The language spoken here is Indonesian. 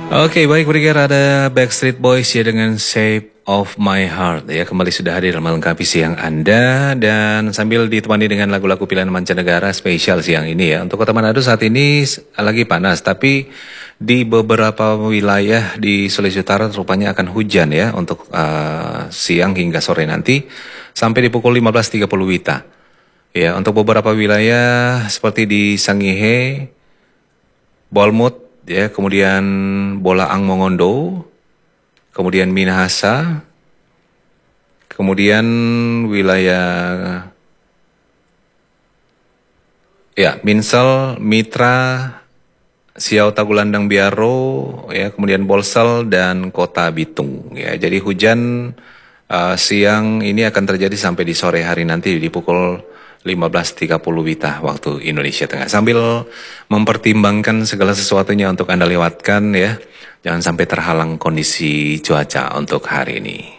Oke, baik berikutnya ada Backstreet Boys ya dengan Shape of My Heart ya, kembali sudah hadir melengkapi siang Anda dan sambil ditemani dengan lagu-lagu pilihan mancanegara spesial siang ini ya. Untuk Kota Manado saat ini lagi panas, tapi di beberapa wilayah di Sulawesi Utara rupanya akan hujan ya untuk siang hingga sore nanti sampai di pukul 15.30 Wita. Ya, untuk beberapa wilayah seperti di Sangihe, Bolmut, ya, kemudian Bolaang Mongondo, kemudian Minahasa, kemudian wilayah ya Minsel, Mitra, Siau Tagulandang Biaro, ya, kemudian Bolsel dan Kota Bitung. Ya, jadi hujan siang ini akan terjadi sampai di sore hari nanti di pukul 15.30 Wita waktu Indonesia Tengah. Sambil mempertimbangkan segala sesuatunya untuk Anda lewatkan ya. Jangan sampai terhalang kondisi cuaca untuk hari ini.